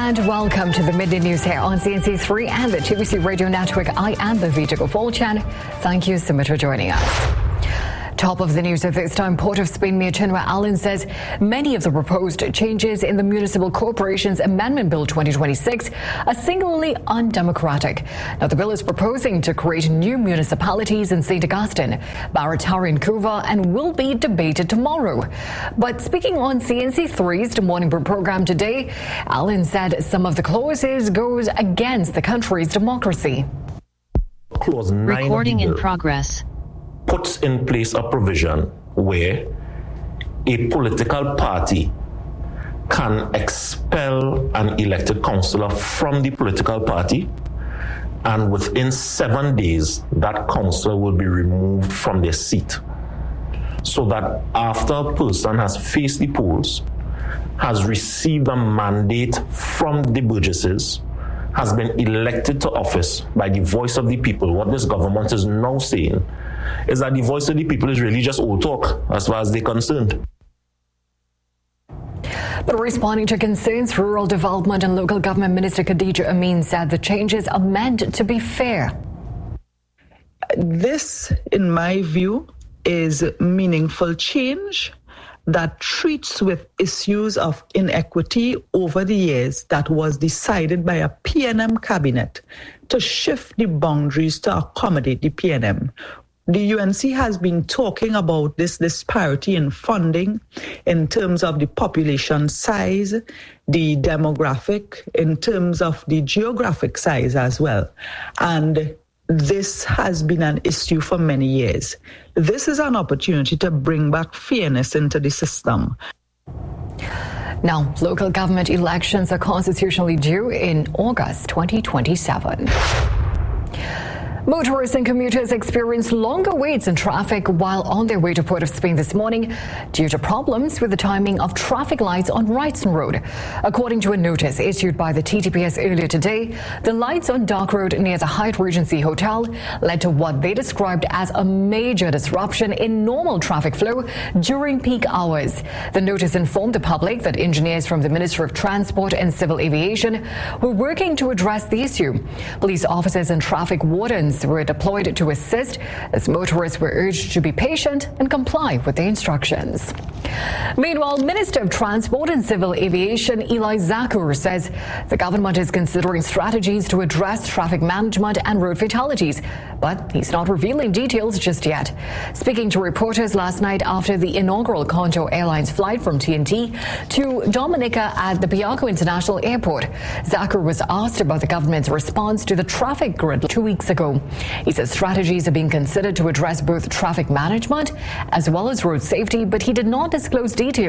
And welcome to the Midday News here on CNC3 and the TBC Radio Network. I am Bhavita Gopalchan. Thank you so much for joining us. Top of the news at this time, Port of Spain Mayor Chinua Allen says many of the proposed changes in the Municipal Corporations Amendment Bill 2026 are singularly undemocratic. Now, the bill is proposing to create new municipalities in St. Augustine, Barataria and Couva, and will be debated tomorrow. But speaking on CNC3's The Morning Brew program today, Allen said some of the clauses goes against the country's democracy. Clause 9 Recording in progress. Puts in place a provision where a political party can expel an elected councillor from the political party, and within 7 days, that councillor will be removed from their seat. So that after a person has faced the polls, has received a mandate from the burgesses, has been elected to office by the voice of the people, what this government is now saying is that the voice of the people is really just old talk as far as they're concerned. But responding to concerns, Rural Development and Local Government Minister Khadija Amin said the changes are meant to be fair. This, in my view, is meaningful change that treats with issues of inequity over the years that was decided by a PNM cabinet to shift the boundaries to accommodate the PNM. The UNC has been talking about this disparity in funding in terms of the population size, the demographic, in terms of the geographic size as well. And this has been an issue for many years. This is an opportunity to bring back fairness into the system. Now, local government elections are constitutionally due in August 2027. Motorists and commuters experienced longer waits in traffic while on their way to Port of Spain this morning due to problems with the timing of traffic lights on Wrightson Road. According to a notice issued by the TTPS earlier today, the lights on Dock Road near the Hyatt Regency Hotel led to what they described as a major disruption in normal traffic flow during peak hours. The notice informed the public that engineers from the Ministry of Transport and Civil Aviation were working to address the issue. Police officers and traffic wardens were deployed to assist as motorists were urged to be patient and comply with the instructions. Meanwhile, Minister of Transport and Civil Aviation Eli Zakur says the government is considering strategies to address traffic management and road fatalities, but he's not revealing details just yet. Speaking to reporters last night after the inaugural Contour Airlines flight from TNT to Dominica at the Piarco International Airport, Zakur was asked about the government's response to the traffic grid 2 weeks ago. He says strategies are being considered to address both traffic management as well as road safety, but he did not disclose details